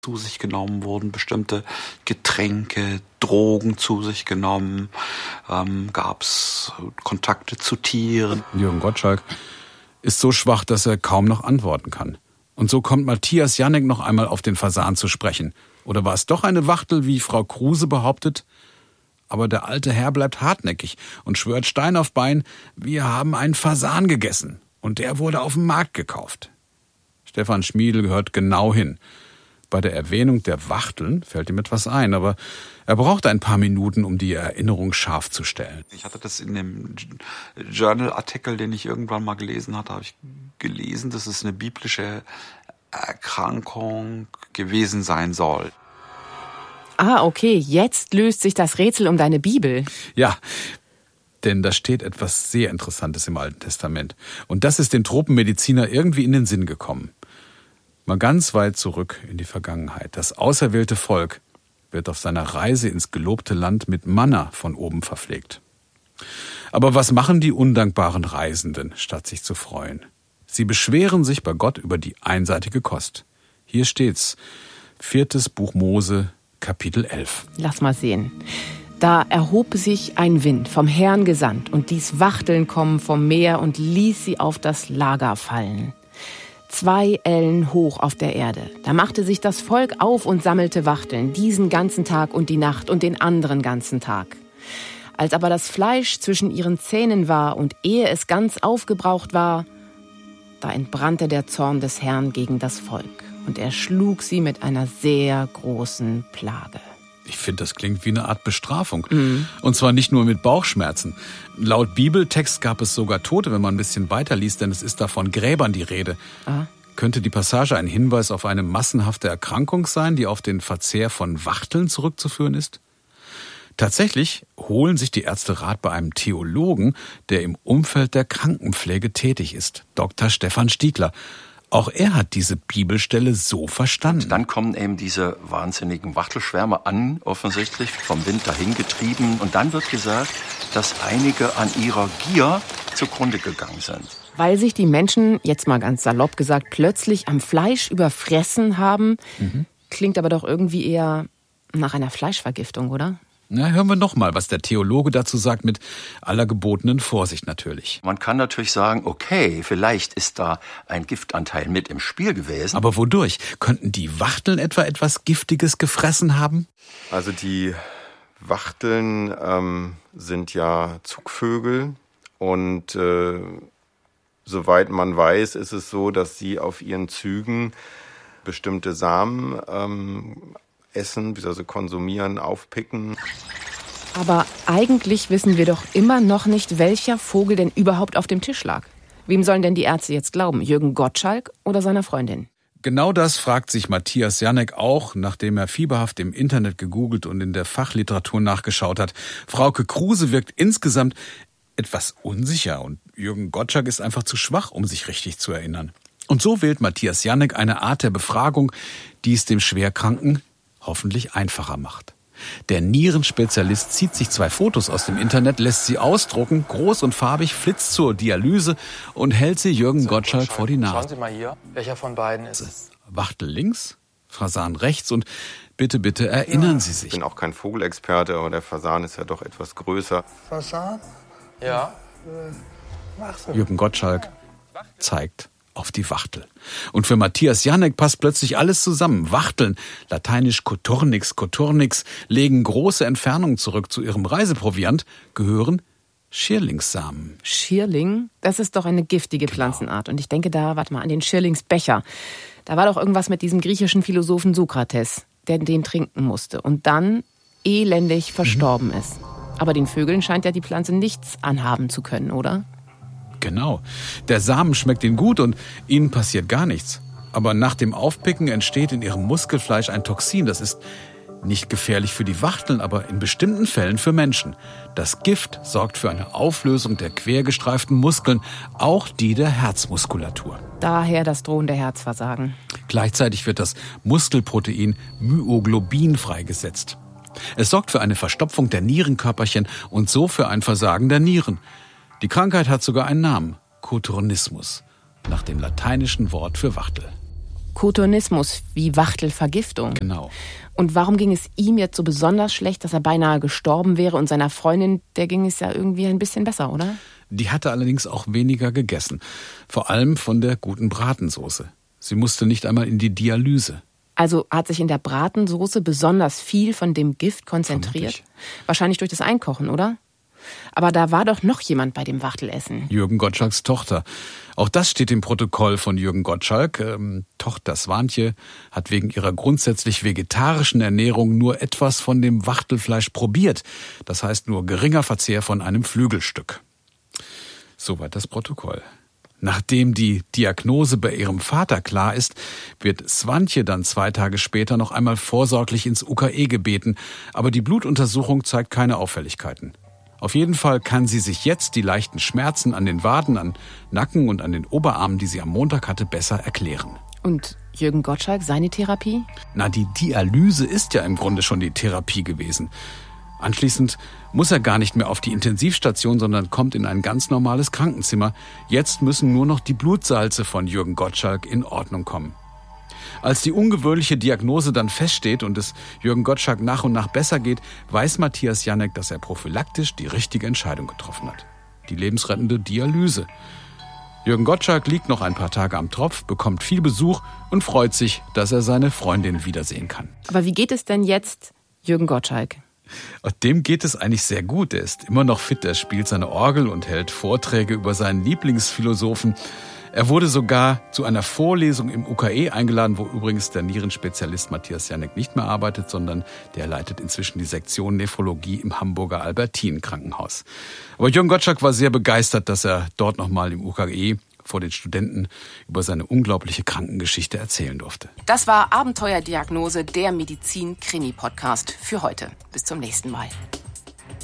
zu sich genommen wurden, bestimmte Getränke, Drogen zu sich genommen, gab es Kontakte zu Tieren. Jürgen Gottschalk ist so schwach, dass er kaum noch antworten kann. Und so kommt Matthias Jannek noch einmal auf den Fasan zu sprechen. Oder war es doch eine Wachtel, wie Frau Kruse behauptet? Aber der alte Herr bleibt hartnäckig und schwört Stein auf Bein, wir haben einen Fasan gegessen. Und der wurde auf dem Markt gekauft. Stefan Schmiedl gehört genau hin. Bei der Erwähnung der Wachteln fällt ihm etwas ein, aber er braucht ein paar Minuten, um die Erinnerung scharf zu stellen. Ich hatte das in dem Journal-Artikel, den ich irgendwann mal gelesen hatte, habe ich gelesen, dass es eine biblische Erkrankung gewesen sein soll. Ah, okay, jetzt löst sich das Rätsel um deine Bibel. Ja, denn da steht etwas sehr Interessantes im Alten Testament. Und das ist dem Tropenmediziner irgendwie in den Sinn gekommen. Mal ganz weit zurück in die Vergangenheit. Das auserwählte Volk wird auf seiner Reise ins gelobte Land mit Manna von oben verpflegt. Aber was machen die undankbaren Reisenden, statt sich zu freuen? Sie beschweren sich bei Gott über die einseitige Kost. Hier steht's. 4. Buch Mose, Kapitel 11. Lass mal sehen. Da erhob sich ein Wind, vom Herrn gesandt, und ließ Wachteln kommen vom Meer und ließ sie auf das Lager fallen. 2 Ellen hoch auf der Erde. Da machte sich das Volk auf und sammelte Wachteln, diesen ganzen Tag und die Nacht und den anderen ganzen Tag. Als aber das Fleisch zwischen ihren Zähnen war und ehe es ganz aufgebraucht war, da entbrannte der Zorn des Herrn gegen das Volk. Und er schlug sie mit einer sehr großen Plage. Ich finde, das klingt wie eine Art Bestrafung. Und zwar nicht nur mit Bauchschmerzen. Laut Bibeltext gab es sogar Tote, wenn man ein bisschen weiterliest, denn es ist da von Gräbern die Rede. Ah. Könnte die Passage ein Hinweis auf eine massenhafte Erkrankung sein, die auf den Verzehr von Wachteln zurückzuführen ist? Tatsächlich holen sich die Ärzte Rat bei einem Theologen, der im Umfeld der Krankenpflege tätig ist, Dr. Stefan Stiegler. Auch er hat diese Bibelstelle so verstanden. Dann kommen eben diese wahnsinnigen Wachtelschwärme an, offensichtlich vom Wind dahingetrieben. Und dann wird gesagt, dass einige an ihrer Gier zugrunde gegangen sind. Weil sich die Menschen, jetzt mal ganz salopp gesagt, plötzlich am Fleisch überfressen haben. Klingt aber doch irgendwie eher nach einer Fleischvergiftung, oder? Na, hören wir noch mal, was der Theologe dazu sagt, mit aller gebotenen Vorsicht natürlich. Man kann natürlich sagen, okay, vielleicht ist da ein Giftanteil mit im Spiel gewesen. Aber wodurch? Könnten die Wachteln etwas Giftiges gefressen haben? Also die Wachteln sind ja Zugvögel und soweit man weiß, ist es so, dass sie auf ihren Zügen bestimmte Samen essen, also konsumieren, aufpicken. Aber eigentlich wissen wir doch immer noch nicht, welcher Vogel denn überhaupt auf dem Tisch lag. Wem sollen denn die Ärzte jetzt glauben? Jürgen Gottschalk oder seiner Freundin? Genau das fragt sich Matthias Jannek auch, nachdem er fieberhaft im Internet gegoogelt und in der Fachliteratur nachgeschaut hat. Frauke Kruse wirkt insgesamt etwas unsicher und Jürgen Gottschalk ist einfach zu schwach, um sich richtig zu erinnern. Und so wählt Matthias Jannek eine Art der Befragung, die es dem Schwerkranken hoffentlich einfacher macht. Der Nierenspezialist zieht sich 2 Fotos aus dem Internet, lässt sie ausdrucken, groß und farbig, flitzt zur Dialyse und hält sie Jürgen Gottschalk vor die Nase. Schauen Sie mal hier, welcher von beiden ist es? Wachtel links, Fasan rechts und bitte erinnern Sie sich. Ich bin auch kein Vogelexperte, aber der Fasan ist ja doch etwas größer. Fasan? Ja. Jürgen Gottschalk zeigt auf die Wachtel. Und für Matthias Jannek passt plötzlich alles zusammen. Wachteln, lateinisch Coturnix, legen große Entfernungen zurück zu ihrem Reiseproviant, gehören Schierlingssamen. Schierling? Das ist doch eine giftige Pflanzenart. Und ich denke da, an den Schierlingsbecher. Da war doch irgendwas mit diesem griechischen Philosophen Sokrates, der den trinken musste und dann elendig verstorben ist. Aber den Vögeln scheint ja die Pflanze nichts anhaben zu können, oder? Genau. Der Samen schmeckt ihnen gut und ihnen passiert gar nichts. Aber nach dem Aufpicken entsteht in ihrem Muskelfleisch ein Toxin. Das ist nicht gefährlich für die Wachteln, aber in bestimmten Fällen für Menschen. Das Gift sorgt für eine Auflösung der quergestreiften Muskeln, auch die der Herzmuskulatur. Daher das drohende Herzversagen. Gleichzeitig wird das Muskelprotein Myoglobin freigesetzt. Es sorgt für eine Verstopfung der Nierenkörperchen und so für ein Versagen der Nieren. Die Krankheit hat sogar einen Namen, Coturnismus, nach dem lateinischen Wort für Wachtel. Kotonismus, wie Wachtelvergiftung. Genau. Und warum ging es ihm jetzt so besonders schlecht, dass er beinahe gestorben wäre und seiner Freundin, der ging es ja irgendwie ein bisschen besser, oder? Die hatte allerdings auch weniger gegessen. Vor allem von der guten Bratensoße. Sie musste nicht einmal in die Dialyse. Also hat sich in der Bratensoße besonders viel von dem Gift konzentriert? Vermutlich. Wahrscheinlich durch das Einkochen, oder? Aber da war doch noch jemand bei dem Wachtelessen. Jürgen Gottschalks Tochter. Auch das steht im Protokoll von Jürgen Gottschalk. Tochter Swantje hat wegen ihrer grundsätzlich vegetarischen Ernährung nur etwas von dem Wachtelfleisch probiert. Das heißt nur geringer Verzehr von einem Flügelstück. Soweit das Protokoll. Nachdem die Diagnose bei ihrem Vater klar ist, wird Swantje dann 2 Tage später noch einmal vorsorglich ins UKE gebeten. Aber die Blutuntersuchung zeigt keine Auffälligkeiten. Auf jeden Fall kann sie sich jetzt die leichten Schmerzen an den Waden, an Nacken und an den Oberarmen, die sie am Montag hatte, besser erklären. Und Jürgen Gottschalk, seine Therapie? Na, die Dialyse ist ja im Grunde schon die Therapie gewesen. Anschließend muss er gar nicht mehr auf die Intensivstation, sondern kommt in ein ganz normales Krankenzimmer. Jetzt müssen nur noch die Blutsalze von Jürgen Gottschalk in Ordnung kommen. Als die ungewöhnliche Diagnose dann feststeht und es Jürgen Gottschalk nach und nach besser geht, weiß Matthias Janek, dass er prophylaktisch die richtige Entscheidung getroffen hat. Die lebensrettende Dialyse. Jürgen Gottschalk liegt noch ein paar Tage am Tropf, bekommt viel Besuch und freut sich, dass er seine Freundin wiedersehen kann. Aber wie geht es denn jetzt Jürgen Gottschalk? Dem geht es eigentlich sehr gut. Er ist immer noch fit, er spielt seine Orgel und hält Vorträge über seinen Lieblingsphilosophen. Er wurde sogar zu einer Vorlesung im UKE eingeladen, wo übrigens der Nierenspezialist Matthias Janek nicht mehr arbeitet, sondern der leitet inzwischen die Sektion Nephrologie im Hamburger Albertinen-Krankenhaus. Aber Jürgen Gottschalk war sehr begeistert, dass er dort nochmal im UKE vor den Studenten über seine unglaubliche Krankengeschichte erzählen durfte. Das war Abenteuerdiagnose, der Medizin-Krimi-Podcast für heute. Bis zum nächsten Mal.